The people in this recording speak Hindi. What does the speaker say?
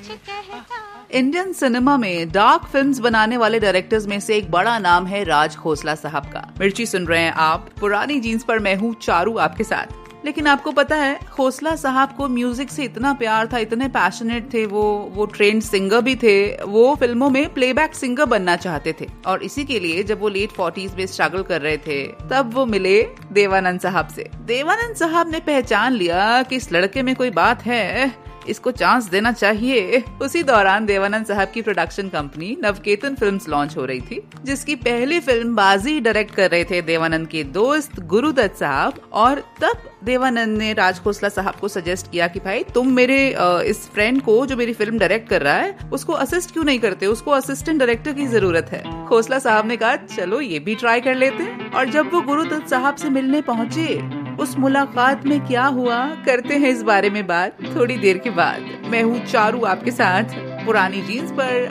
इंडियन सिनेमा में डार्क फिल्म्स बनाने वाले डायरेक्टर्स में से एक बड़ा नाम है राज खोसला साहब का। मिर्ची सुन रहे हैं आप, पुरानी जीन्स पर मैं हूँ चारू आपके साथ। लेकिन आपको पता है, खोसला साहब को म्यूजिक से इतना प्यार था, इतने पैशनेट थे वो ट्रेंड सिंगर भी थे। वो फिल्मों में प्लेबैक सिंगर बनना चाहते थे और इसी के लिए जब वो लेट 40s में स्ट्रगल कर रहे थे तब वो मिले देवानंद साहब से। देवानंद साहब ने पहचान लिया कि इस लड़के में कोई बात है, इसको चांस देना चाहिए। उसी दौरान देवानंद साहब की production company Navketan films launch हो रही थी, जिसकी पहली फिल्म बाजी डायरेक्ट कर रहे थे देवानंद के दोस्त गुरुदत्त साहब। और तब देवानंद ने राज खोसला साहब को सजेस्ट किया कि भाई तुम मेरे इस फ्रेंड को जो मेरी फिल्म डायरेक्ट कर रहा है उसको असिस्ट क्यों नहीं करते, उसको असिस्टेंट डायरेक्टर की जरूरत है। खोसला साहब ने कहा चलो ये भी ट्राई कर लेते हैं। और जब वो गुरुदत्त साहब से मिलने पहुंचे, उस मुलाकात में क्या हुआ करते हैं इस बारे में बात थोड़ी देर के बाद। मैं हूँ चारू आपके साथ पुरानी जीन्स पर